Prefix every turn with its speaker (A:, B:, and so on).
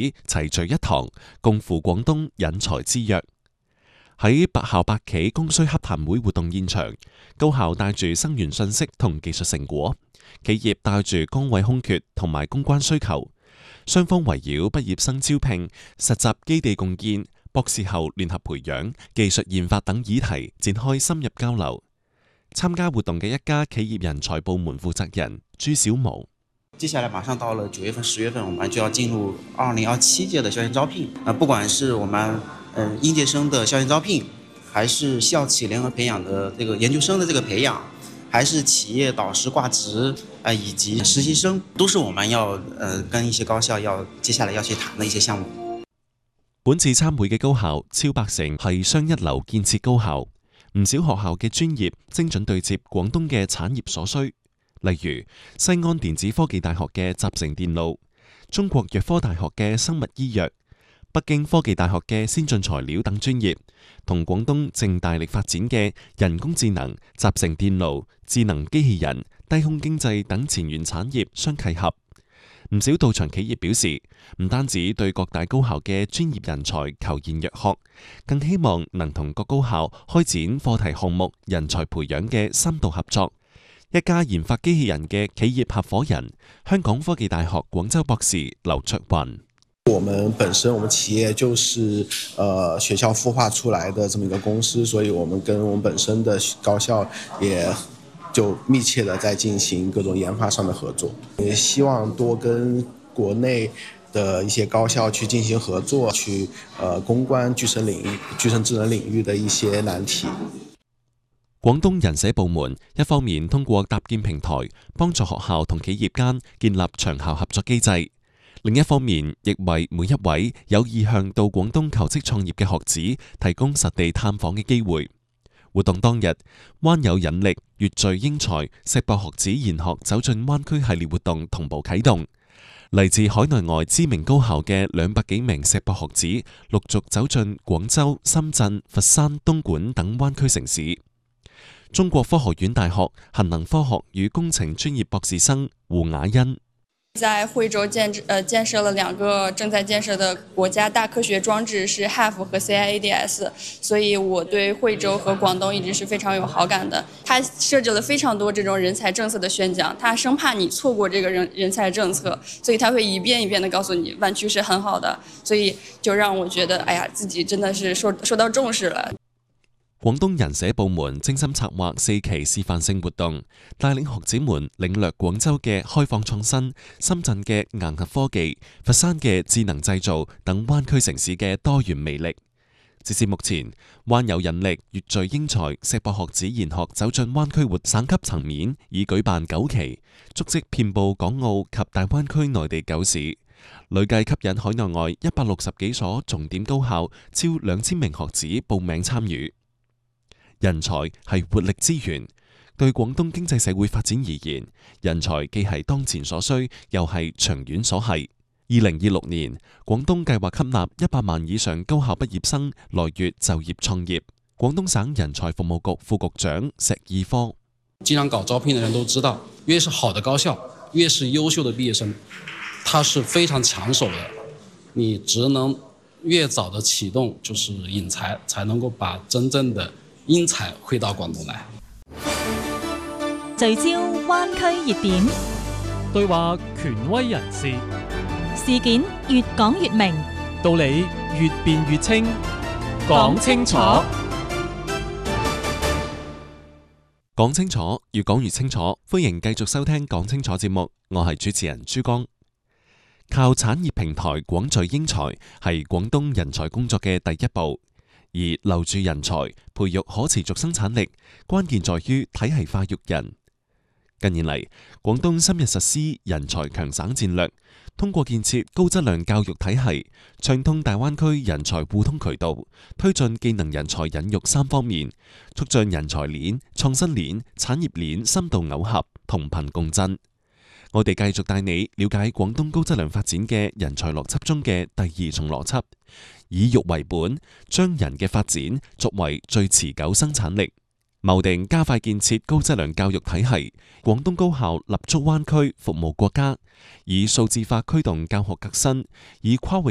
A: 齊聚一堂，共扶廣東引才之躍。喺百校百企供需洽談會活動現場，高校帶住生源信息同技術成果，企業帶住崗位空缺同埋公關需求，雙方圍繞畢業生招聘、實習基地共建、博士後聯合培養、技術研發等議題展開深入交流。參加活動嘅一家企業人才部門負責人朱小毛。
B: 接下來馬上到了9月份、10月份，我們就要進入2027屆的校園招聘。不管是我們應屆生的校園招聘，還是校企聯合培養的這個研究生的這個培養，還是企業導師掛職以及實習生，都是我們要跟一些高校接下來要去談的一些項目。
A: 本次參會嘅高校超8成係雙一流建設高校，唔少學校嘅專業精準對接廣東嘅產業所需。例如西安電子科技大學嘅集成電路、中國藥科大學嘅生物醫藥、北京科技大學嘅先進材料等專業，同廣東正大力發展嘅人工智能、集成電路、智能機器人、低空經濟等前沿產業相契合。唔少到場企業表示，唔單止對各大高校嘅專業人才求賢若學，更希望能同各高校開展課題項目人才培養嘅深度合作。一家研發機器人嘅企業合夥人，香港科技大學廣州博士劉卓雲。
C: 我們企業就是學校孵化出來的這麼一個公司，所以我們跟我們本身的高校也就密切的在進行各種研發上的合作，也希望多跟國內的一些高校去進行合作，去攻關具身智能領域的一些難題。
A: 廣東人社部門一方面通過搭建平台，幫助學校同企業間建立長效合作機制，另一方面亦為每一位有意向到廣東求職創業嘅學子提供實地探訪嘅機會。活動當日，灣有引力、粵聚英才、碩博學子研學走進灣區系列活動同步啟動，嚟自海內外知名高校嘅200幾名碩博學子陸續走進廣州、深圳、佛山、東莞等灣區城市。中國科學院大學核能科學與工程專業博士生胡雅欣。
D: 在惠州建設了2個正在建設的國家大科學裝置，是 HAF 和 CIADS， 所以我對惠州和廣東一直是非常有好感的。它設置了非常多這種人才政策的宣講，它生怕你錯過這個人才政策，所以它會一遍一遍的告訴你灣區是很好的，所以就讓我覺得，哎呀，自己真的是受到重視了。
A: 廣東人社部門精心策劃4期示範性活動，帶領學子們領略廣州嘅開放創新、深圳嘅硬核科技、佛山嘅智能製造等灣區城市嘅多元魅力。截至目前，灣有引力、粵聚英才、碩博學子研學走進灣區活省級層面已舉辦9期，足跡遍佈港澳及大灣區內地9市，累計吸引海內外160幾所重點高校超2000名學子報名參與。人才係活力資源，對廣東經濟社會發展而言，人才既係當前所需，又係長遠所係。2026年，廣東計劃吸納100萬以上高校畢業生來粵就業創業。廣東省人才服務局副局長石義科：
E: 經常搞招聘的人都知道，越是好的高校，越是優秀的畢業生，他是非常搶手的。你只能越早的啟動，就是引才，才能夠把真正的英才匯到廣東來。
F: 聚焦灣區熱點，
G: 對話權威人士，
F: 事件越講越明，
G: 道理越辯越清，講清楚。
A: 講清楚，越講越清楚。歡迎繼續收聽講清楚節目，我係主持人朱江。靠產業平台廣聚英才係廣東人才工作嘅第一步。而留住人才、培育可持續生產力，關鍵在於體系化育人。近年嚟，廣東深入實施人才強省戰略，通過建設高質量教育體系，暢通大灣區人才互通渠道，推進技能人才引育3方面，促進人才鏈、創新鏈、產業鏈深度耦合，同頻共振。我哋繼續帶你了解廣東高質量發展嘅人才邏輯中嘅第2重邏輯，以育為本，將人嘅發展作為最持久生產力，謀定加快建設高質量教育體系。廣東高校立足灣區，服務國家，以數字化驅動教學革新，以跨域